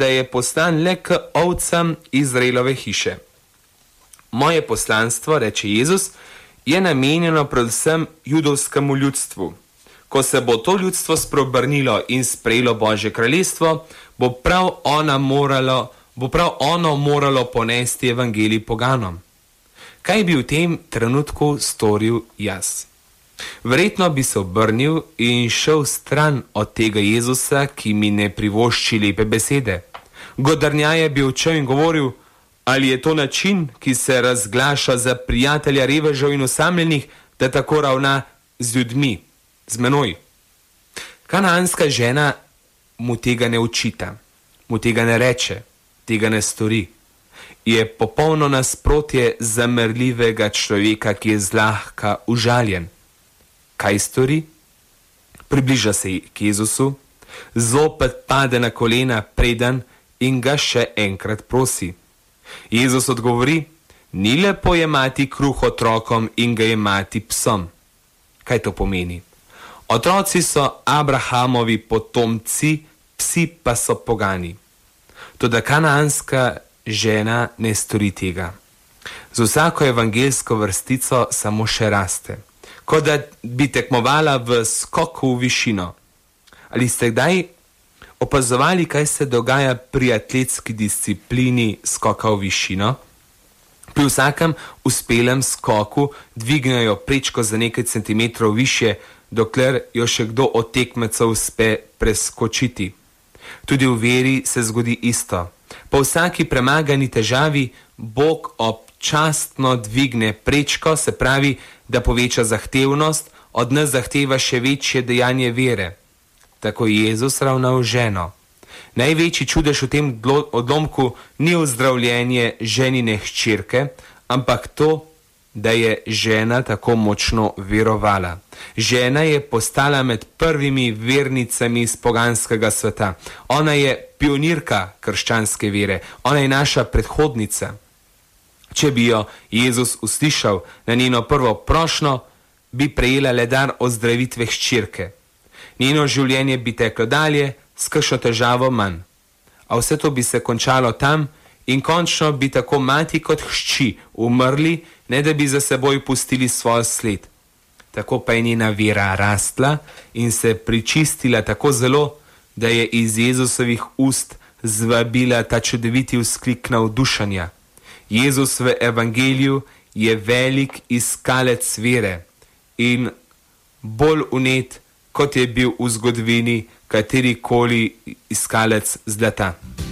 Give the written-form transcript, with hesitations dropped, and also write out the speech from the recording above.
da je poslan le k ovcam Izraelove hiše. Moje poslanstvo, reče Jezus, je namenjeno predvsem judovskemu ljudstvu. Ko se bo to ljudstvo spreobrnilo in sprejelo Božje kraljestvo, bo prav ono moralo ponesti evangelij poganom. Kaj bi v tem trenutku storil jaz? Verjetno bi se obrnil in šel stran od tega Jezusa, ki mi ne privošči lepe besede. Godrnjaje bi odšel in govoril, ali je to način, ki se razglaša za prijatelja revežev in osamljenih, da tako ravna z ljudmi, z menoj. Kanaanska žena mu tega ne učita, mu tega ne reče, tega ne stori. Je popolno nasprotje zamrljivega človeka, ki je zlahka užaljen. Kaj stori? Približa se k Jezusu, zopet pade na kolena preden in ga še enkrat prosi. Jezus odgovori, ni lepo jemati kruh otrokom in ga jemati psom. Kaj to pomeni? Otroci so Abrahamovi potomci, psi pa so pogani. Toda kanaanska žena ne stori tega. Z vsako evangeljsko vrstico samo še raste, kot da bi tekmovala v skoku v višino. Ali ste kdaj opazovali, kaj se dogaja pri atletski disciplini skoka v višino? Pri vsakem uspelem skoku dvignejo prečko za nekaj centimetrov više, dokler jo še kdo od tekmecev uspe preskočiti. Tudi v veri se zgodi isto. Po vsaki premagani težavi Bog občasno dvigne prečko, se pravi, da poveča zahtevnost, od nas zahteva še večje dejanje vere. Tako Jezus ravna v ženo. Največji čudež v tem odlomku ni ozdravljenje ženine hčerke, ampak to, da je žena tako močno verovala. Žena je postala med prvimi vernicami iz poganskega sveta. Ona je pionirka krščanske vere. Ona je naša predhodnica. Če bi jo Jezus uslišal na njeno prvo prošnjo, bi prejela le dar ozdravitve hčerke. Njeno življenje bi teklo dalje, s kakšno težavo manj. A vse to bi se končalo tam in končno bi tako mati kot hči umrli, ne da bi za seboj pustili svoj sled. Tako pa je njena vera rastla in se pričistila tako zelo, da je iz Jezusovih ust zvabila ta čudoviti vzklik navdušenja. Jezus v evangeliju je velik iskalec vere in bolj vnet, kot je bil v zgodovini katerikoli iskalec zlata.